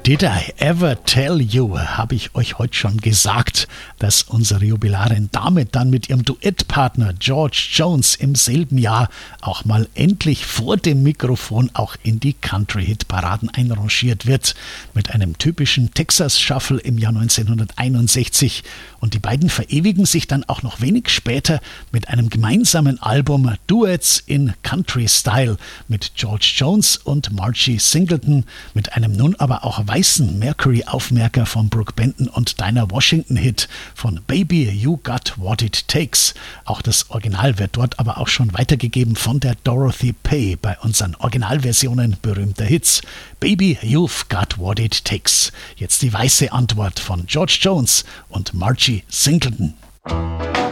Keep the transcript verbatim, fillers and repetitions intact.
Did I ever tell you, habe ich euch heute schon gesagt, dass unsere Jubilarin damit dann mit ihrem Duettpartner George Jones im selben Jahr auch mal endlich vor dem Mikrofon auch in die Country-Hit-Paraden einrangiert wird, mit einem typischen Texas-Shuffle im Jahr neunzehnhunderteinundsechzig. Und die beiden verewigen sich dann auch noch wenig später mit einem gemeinsamen Album Duets in Country-Style mit George Jones und Margie Singleton, mit einem nun aber auch weißen Mercury-Aufmerker von Brooke Benton und Dinah Washington-Hit von Baby You Got What It Takes. Auch das Original wird dort aber auch schon weitergegeben von der Dorothy Pay bei unseren Originalversionen berühmter Hits. Baby You've Got What It Takes. Jetzt die weiße Antwort von George Jones und Margie Singleton.